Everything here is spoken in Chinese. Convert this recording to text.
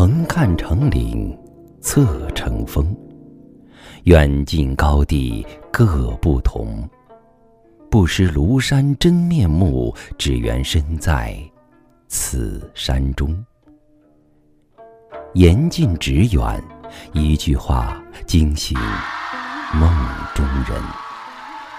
横看成岭，侧成峰。远近高低各不同，不识庐山真面目，只缘身在此山中。言近旨远，一句话惊醒梦中人。